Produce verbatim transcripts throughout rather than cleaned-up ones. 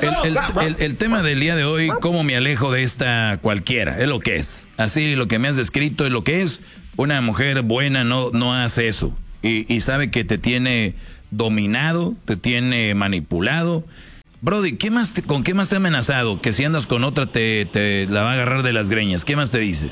el, el, el, el tema del día de hoy, cómo me alejo de esta cualquiera, es lo que es. Así lo que me has descrito es lo que es. Una mujer buena no, no hace eso. Y, y sabe que te tiene dominado, te tiene manipulado. Brody, ¿qué más te, ¿con qué más te ha amenazado? Que si andas con otra te, te la va a agarrar de las greñas. ¿Qué más te dice?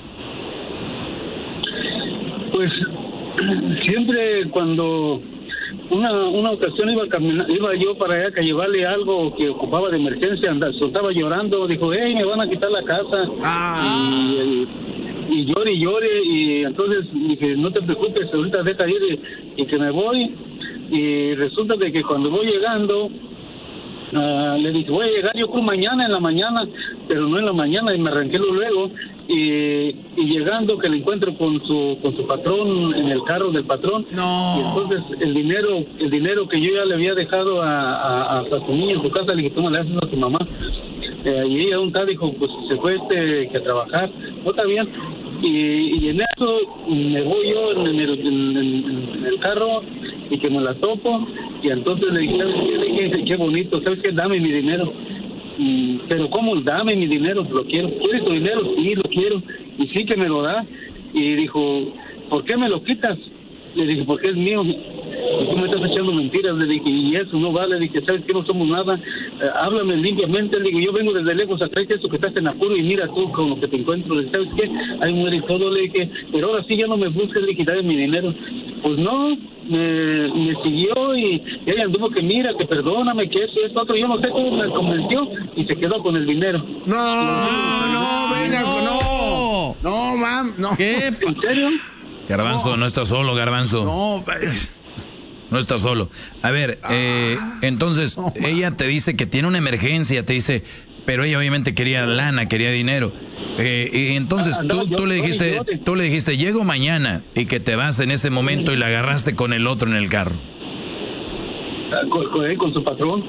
Pues siempre cuando una, una ocasión iba a caminar, iba yo para allá a llevarle algo que ocupaba de emergencia, andaba, estaba llorando, dijo, hey, me van a quitar la casa. Ah. Y, y llore y llore, y entonces dije, no te preocupes, ahorita deja ir y, y que me voy. Y resulta de que cuando voy llegando, uh, le dije, voy a llegar yo creo mañana en la mañana, pero no en la mañana, y me arranqué luego. Y, y llegando que le encuentro con su con su patrón en el carro del patrón. No. Y entonces el dinero el dinero que yo ya le había dejado a, a, a su niño en su casa, le dije, tú me le haces a tu mamá. Eh, y ella un tal dijo, pues se fue este que a trabajar, no está bien. Y, y en eso me voy yo en el, en, en, en el carro y que me la topo. Y entonces le dije, ¿sabes qué? Le dije, qué bonito, ¿sabes qué? Dame mi dinero. Mm, pero ¿cómo? Dame mi dinero, lo quiero. ¿Quieres tu dinero? Sí, lo quiero. Y sí que me lo da. Y dijo, ¿por qué me lo quitas? Le dije, porque es mío. Y tú me estás echando mentiras. Le dije, y eso no vale. Le dije, ¿sabes qué? No somos nada. Eh, háblame limpiamente. Le digo, yo vengo desde lejos a traerte eso que estás en apuro y mira tú con lo que te encuentro. Le dije, ¿sabes qué? Ahí muere y todo. Le dije, pero ahora sí ya no me busques. Le dije, dame mi dinero. Pues no, me, me siguió y, y ella anduvo que mira, que perdóname, que eso, esto, otro. Yo no sé cómo me convenció y se quedó con el dinero. No, no, no, venga, no. No, mam, no. ¿Qué? ¿En serio? Garbanzo, no, no estás solo, Garbanzo. No, no estás solo. A ver, eh, entonces, no, ella te dice que tiene una emergencia, te dice, pero ella obviamente quería lana, quería dinero. Eh, y entonces ah, tú, yo, tú le dijiste, yo, yo, tú le dijiste, llego mañana, y que te vas en ese momento y la agarraste con el otro en el carro. Con, con él, con su patrón.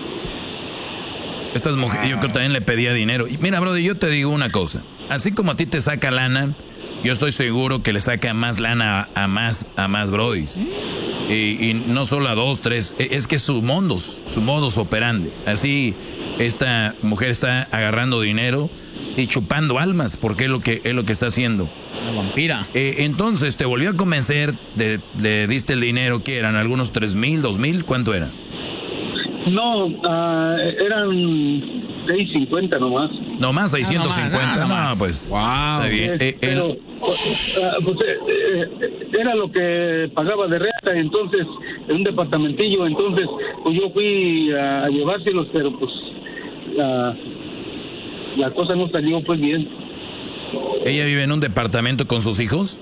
Estas mujeres, yo creo que también le pedía dinero. Y mira, brother, yo te digo una cosa. Así como a ti te saca lana, yo estoy seguro que le saca más lana a, a más, a más brodis. Y, y no solo a dos, tres, es que su modus, su modus operandi. Así, esta mujer está agarrando dinero y chupando almas, porque es lo que, es lo que está haciendo. La vampira. Eh, entonces, ¿te volvió a convencer? De, ¿Le diste el dinero? ¿Qué eran? ¿Algunos tres mil, dos mil? ¿Cuánto era? No, uh, eran seis cincuenta nomás. ¿Nomás seiscientos cincuenta? Ah, no, no, pues. Wow. Está bien. Es, Eh, pero, el... uh, pues, eh, eh, era lo que pagaba de renta, entonces, en un departamentillo. Entonces, pues yo fui a, a llevárselos, pero pues la, la cosa no salió pues bien. ¿Ella vive en un departamento con sus hijos?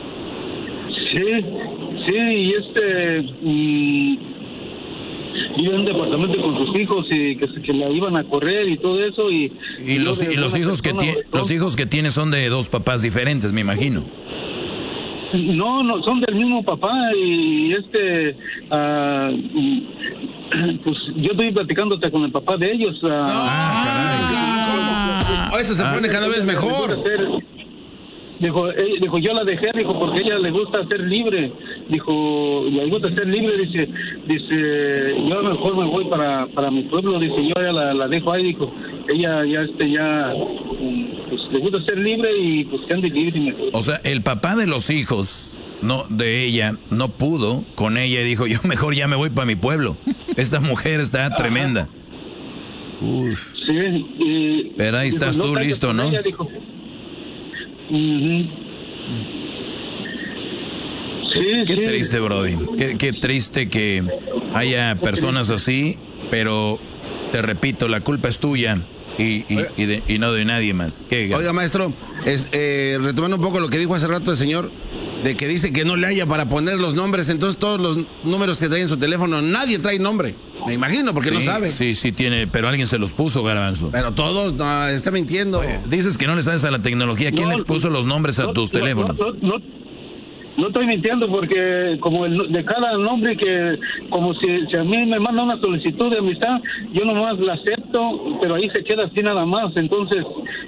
Sí, sí, y este... Mmm, vive en un departamento con sus hijos y que, que la iban a correr y todo eso. Y, y, y los, y los hijos que tiene, los hijos que tiene son de dos papás diferentes, me imagino. No, no, son del mismo papá y este, uh, pues yo estoy platicando hasta con el papá de ellos. Uh, ah, caray, ¿cómo? Eso se ah, pone cada vez mejor. Dijo, eh, dijo, yo la dejé, dijo, porque a ella le gusta ser libre. Dijo, le gusta ser libre, dice, dice, yo a lo mejor me voy para, para mi pueblo, dice, yo ya la, la dejo ahí, dijo, ella ya, este, ya, pues le gusta ser libre y pues que ande libre. Y me... O sea, el papá de los hijos, no, de ella, no pudo con ella y dijo, yo mejor ya me voy para mi pueblo. Esta mujer está tremenda. Uf. Sí, y, pero ahí estás dijo, tú no, listo, ¿no? Ella, dijo, Uh-huh. Sí, qué sí. triste, Brody. Qué, qué triste que haya personas así, pero te repito, la culpa es tuya y, y, y, de, y no de nadie más. ¿Qué? Oiga, maestro, es, eh, retomando un poco lo que dijo hace rato el señor, de que dice que no le haya para poner los nombres, entonces todos los números que trae en su teléfono, nadie trae nombre. Me imagino, porque sí, no sabe. Sí, sí tiene, pero alguien se los puso, Garbanzo. Pero todos, no, está mintiendo. Oye, dices que no le sabes a la tecnología. ¿Quién no, le puso los nombres a no, tus no, teléfonos? No, no, no, no estoy mintiendo porque como el, de cada nombre que, como si, si a mí me manda una solicitud de amistad, yo nomás la acepto, pero ahí se queda así nada más. Entonces,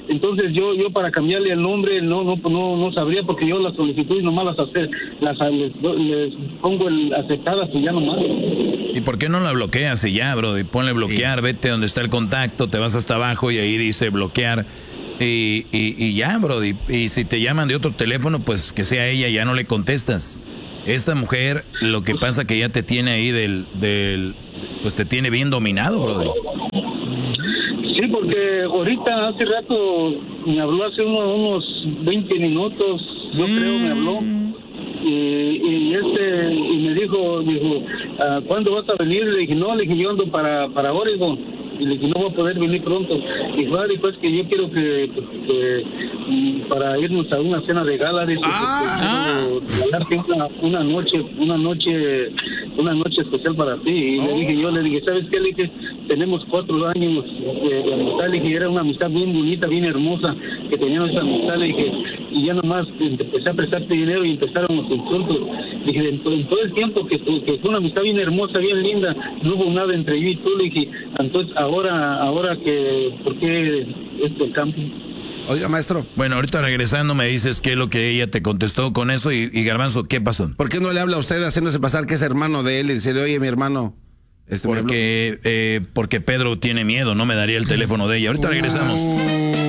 Entonces yo yo para cambiarle el nombre no no no no sabría, porque yo las solicitudes nomás las hacer, las les, les pongo el aceptadas y ya nomás. ¿Y por qué no la bloqueas y ya, bro? Y ponle bloquear, sí. Vete donde está el contacto, te vas hasta abajo y ahí dice bloquear. Y, y, y ya, bro. Y, y si te llaman de otro teléfono, pues que sea ella, ya no le contestas. Esta mujer, lo que pasa que ya te tiene ahí del, del pues te tiene bien dominado, bro. Sí, porque ahorita hace rato me habló, hace unos, unos veinte minutos, yo mm. creo, me habló. Y, y este y me dijo, dijo, ¿cuándo vas a venir? Le dije, no, le dije, yo ando para, para Oregon. Y le dije, no voy a poder venir pronto. Y Juan, pues que yo quiero que, que para irnos a una cena de gala, dice, ah, quiero una, una noche, una noche, una noche especial para ti. Y oh. le dije, yo le dije, ¿sabes qué? Le dije, tenemos cuatro años de, de amistad. Le dije, era una amistad bien bonita, bien hermosa, que teníamos esa amistad. Le dije, y ya nomás empecé a prestarte dinero y empezaron los insultos. Le dije, en todo, en todo el tiempo que, que fue una amistad bien hermosa, bien linda, no hubo nada entre yo y tú. Le dije, entonces ahora, ahora que, ¿por qué esto el campo? Oiga, maestro. Bueno, ahorita regresando me dices qué es lo que ella te contestó con eso y, y Garbanzo, ¿qué pasó? ¿Por qué no le habla a usted haciéndose pasar que es hermano de él y decirle, oye, mi hermano? Este porque, eh, porque Pedro tiene miedo, no me daría el teléfono de ella. Ahorita regresamos.